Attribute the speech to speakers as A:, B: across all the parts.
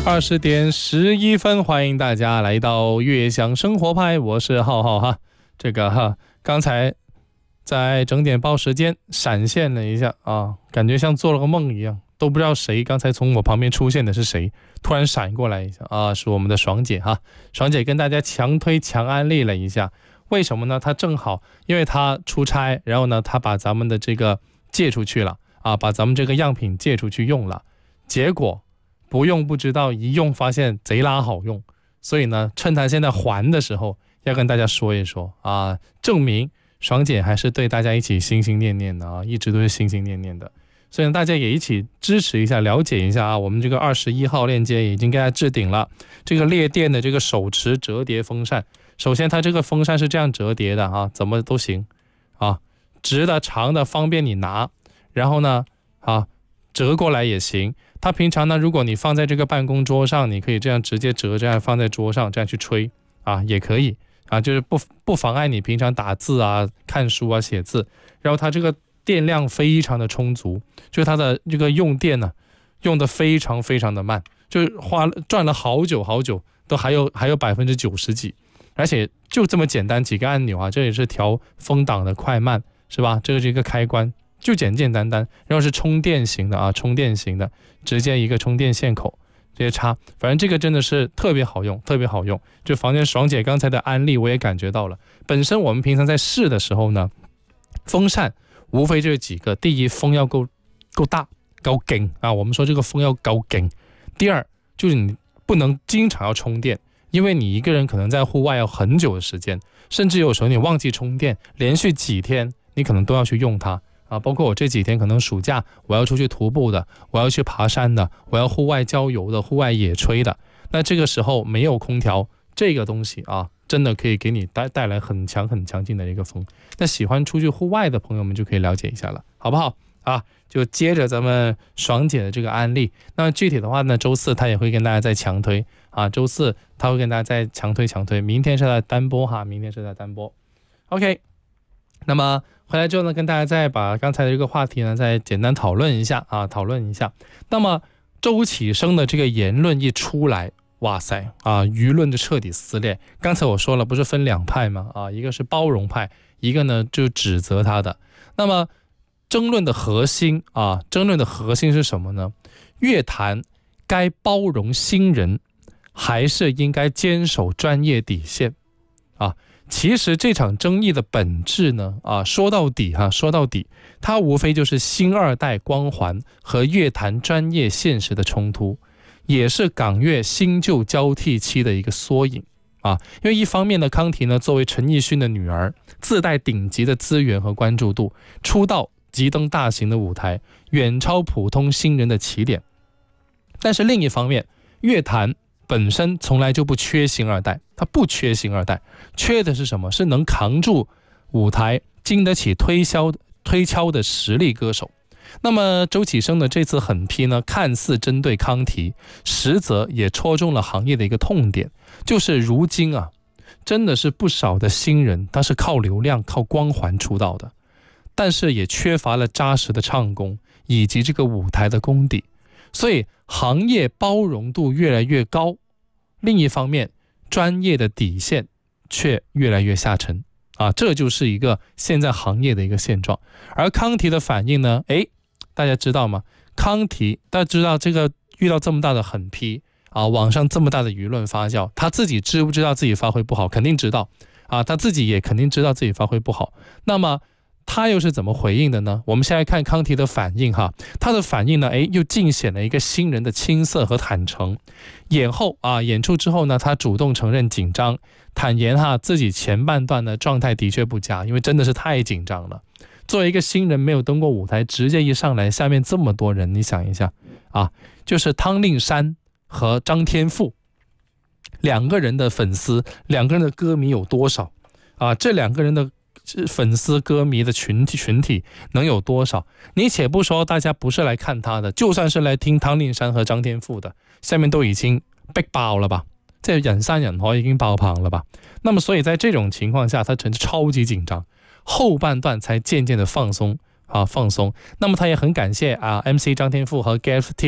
A: 20点11分，欢迎大家来到悦享生活派，我是浩浩哈。刚才在整点报时间闪现了一下啊，感觉像做了个梦一样，都不知道谁刚才从我旁边出现的是谁，突然闪过来一下啊，是我们的爽姐哈。爽姐跟大家强推强安利了一下，为什么呢？她正好因为她出差，然后呢她把咱们的这个借出去了啊，把咱们这个样品借出去用了，结果不用不知道，一用发现贼拉好用，所以呢趁她现在还的时候要跟大家说一说啊，证明爽姐还是对大家一起心心念念的啊，一直都是心心念念的。所以大家也一起支持一下，了解一下啊，我们这个21号链接已经给大家置顶了，这个列电的这个手持折叠风扇。首先它这个风扇是这样折叠的啊，怎么都行啊，直的长的方便你拿，然后呢折过来也行。它平常呢，如果你放在这个办公桌上，你可以这样直接折，这样放在桌上，这样去吹啊，也可以啊，就是不妨碍你平常打字啊、看书啊、写字。然后它这个电量非常的充足，就是它的这个用电呢，用的非常非常的慢，就是转了好久好久，都还有90%几，而且就这么简单几个按钮啊，这也是调风档的快慢，是吧？这个是一个开关。就简简单单，然后是充电型的啊，充电型的，直接一个充电线口直接插，反正这个真的是特别好用，特别好用。就房间爽姐刚才的安利我也感觉到了，本身我们平常在试的时候呢，风扇无非就是几个，第一风要够大够劲啊，我们说这个风要够劲。第二就是你不能经常要充电，因为你一个人可能在户外要很久的时间，甚至有时候你忘记充电，连续几天你可能都要去用它。啊，包括我这几天可能暑假我要出去徒步的，我要去爬山的，我要户外郊游的，户外野炊的，那这个时候没有空调这个东西啊，真的可以给你带来很强劲的一个风。那喜欢出去户外的朋友们就可以了解一下了，好不好啊？就接着咱们爽姐的这个案例，那具体的话呢，周四他也会跟大家再强推啊，周四他会跟大家再强推，明天是在单播哈，明天是在单播。OK， 那么回来之后呢，跟大家再把刚才的这个话题呢再简单讨论一下。那么周启生的这个言论一出来，哇塞啊，舆论就彻底撕裂。刚才我说了，不是分两派吗？啊，一个是包容派，一个呢就指责他的。那么争论的核心是什么呢？乐坛该包容新人，还是应该坚守专业底线啊？其实这场争议的本质呢，说到底，它无非就是新二代光环和乐坛专业现实的冲突，也是港乐新旧交替期的一个缩影啊。因为一方面呢，康提呢作为陈奕迅的女儿，自带顶级的资源和关注度，出道即登大型的舞台，远超普通新人的起点。但是另一方面，乐坛本身从来就不缺新二代，它不缺新二代，缺的是什么？是能扛住舞台、经得起推敲的实力歌手。那么周启生的这次狠批呢，看似针对康提，实则也戳中了行业的一个痛点，就是如今啊，真的是不少的新人，他是靠流量、靠光环出道的，但是也缺乏了扎实的唱功以及这个舞台的功底，所以行业包容度越来越高，另一方面专业的底线却越来越下沉啊，这就是一个现在行业的一个现状。而康提的反应呢，大家知道吗？康提大家知道这个遇到这么大的狠批啊，网上这么大的舆论发酵，他自己知不知道自己发挥不好？肯定知道啊，他自己也肯定知道自己发挥不好。那么他又是怎么回应的呢？我们现在看康提的反应哈，他的反应呢，又尽显了一个新人的青涩和坦诚。演出之后呢，他主动承认紧张，坦言自己前半段的状态的确不佳，因为真的是太紧张了。作为一个新人，没有登过舞台，直接一上来，下面这么多人，你想一下啊，就是汤令山和张天赋两个人的粉丝，两个人的歌迷有多少啊？这两个人的粉丝歌迷的群体能有多少？你且不说大家不是来看他的，就算是来听汤令山和张天赋的，下面都已經逼爆了吧，即係人山人海已經爆棚了吧。那麼所以在這種情況下，他真的超級緊張，後半段才漸漸的放鬆。那麼他也很感謝MC 張天賦和 GFT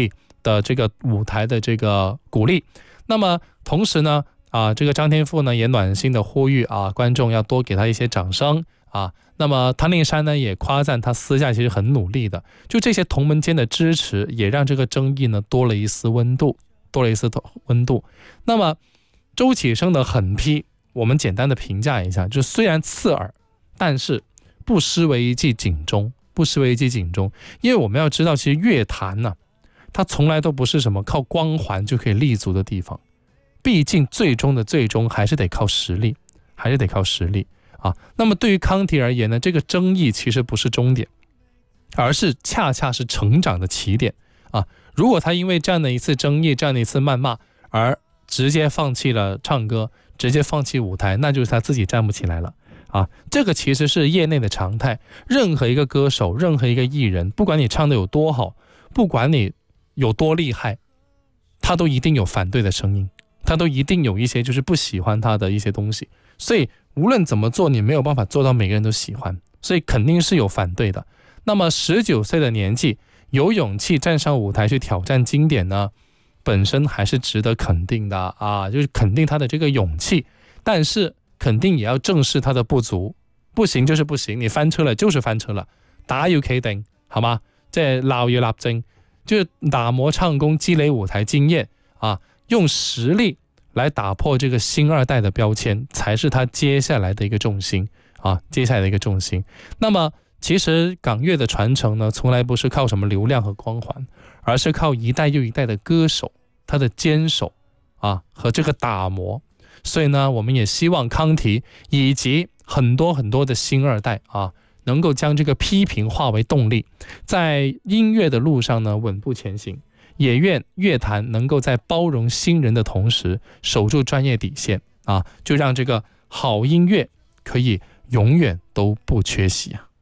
A: 的这个舞台的这个鼓励。那么同时呢，这个张天赋呢也暖心的呼吁观众要多给他一些掌声那么唐令山呢也夸赞他私下其实很努力的，就这些同门间的支持，也让这个争议呢多了一丝温度。那么周启生的狠批，我们简单的评价一下，就虽然刺耳，但是不失为一记警钟，因为我们要知道，其实乐坛呢，它从来都不是什么靠光环就可以立足的地方，毕竟最终还是得靠实力，那么对于康提而言呢，这个争议其实不是终点，而是恰恰是成长的起点如果他因为这样的一次争议，这样的一次谩骂而直接放弃了唱歌，直接放弃舞台，那就是他自己站不起来了这个其实是业内的常态。任何一个歌手，任何一个艺人，不管你唱的有多好，不管你有多厉害，他都一定有反对的声音，他都一定有一些就是不喜欢他的一些东西。所以无论怎么做，你没有办法做到每个人都喜欢，所以肯定是有反对的。那么19岁的年纪，有勇气站上舞台去挑战经典呢，本身还是值得肯定的就是肯定他的这个勇气，但是肯定也要正视他的不足，不行就是不行，你翻车了就是翻车了，打要企定，好嗎？即係鬧要立正，就是打磨唱功，積累舞台經驗用實力來打破這個新二代的標籤，才是他接下來的一個重心那麼其實港樂的傳承呢，從來不是靠什麼流量和光環，而是靠一代又一代的歌手他的堅守和這個打磨。所以呢，我們也希望康提以及很多的新二代能夠將這個批評化為動力，在音樂的路上呢穩步前行。也願樂壇能夠在包容新人的同時，守住專業底線就讓這個好音樂可以永遠都不缺席